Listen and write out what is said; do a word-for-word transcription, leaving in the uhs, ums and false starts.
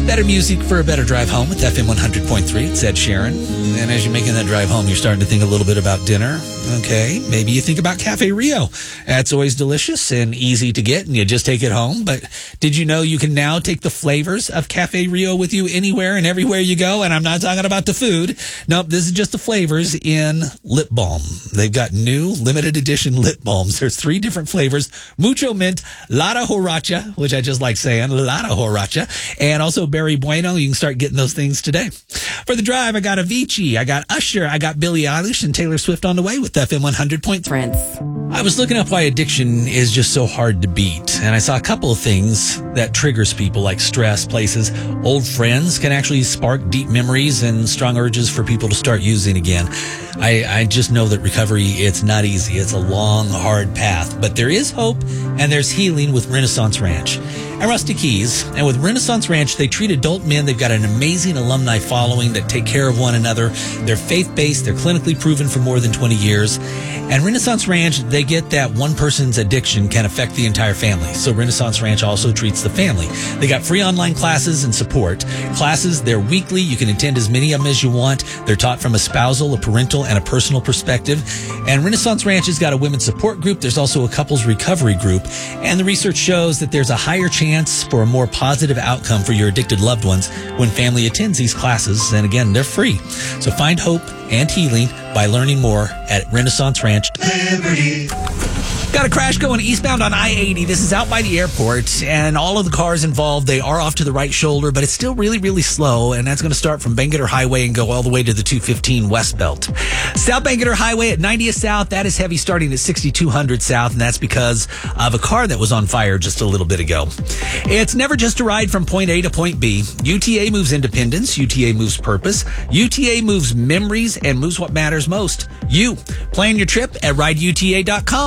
Better music for a better drive home with F M one hundred point three. It's Ed Sheeran. And as you're making that drive home, you're starting to think a little bit about dinner. Okay, maybe you think about Cafe Rio. That's always delicious and easy to get, and you just take it home. But did you know you can now take the flavors of Cafe Rio with you anywhere and everywhere you go? And I'm not talking about the food. Nope, this is just the flavors in lip balm. They've got new limited edition lip balms. There's three different flavors: Mucho Mint, Lata Horacha, which I just like saying, Lata Horacha, and also Berry Bueno. You can start getting those things today. For the drive, I got Avicii, I got Usher, I got Billie Eilish and Taylor Swift on the way with F M one hundred point three. I was looking up why addiction is just so hard to beat, and I saw a couple of things that triggers people, like stress, places, old friends can actually spark deep memories and strong urges for people to start using again. I, I just know that recovery, it's not easy. It's a long, hard path, but there is hope and there's healing with Renaissance Ranch and Rusty Keys. And with Renaissance Ranch, they treat adult men. They've got an amazing alumni following that take care of one another. They're faith-based. They're clinically proven for more than twenty years. And Renaissance Ranch, they get that one person's addiction can affect the entire family. So Renaissance Ranch also treats the family. They got free online classes and support. Classes, they're weekly. You can attend as many of them as you want. They're taught from a spousal, a parental, and a personal perspective. And Renaissance Ranch has got a women's support group. There's also a couples recovery group. And the research shows that there's a higher chance for a more positive outcome for your addicted loved ones when family attends these classes. And again, they're free. So find hope and healing by learning more at Renaissance Ranch. Liberty. Got a crash going eastbound on I eighty. This is out by the airport, and all of the cars involved, they are off to the right shoulder, but it's still really, really slow, and that's going to start from Bangerter Highway and go all the way to the two fifteen West Belt. South Bangerter Highway at ninetieth South, that is heavy starting at sixty-two hundred South, and that's because of a car that was on fire just a little bit ago. It's never just a ride from point A to point B. U T A moves independence. U T A moves purpose. U T A moves memories and moves what matters most. You. Plan your trip at ride U T A dot com.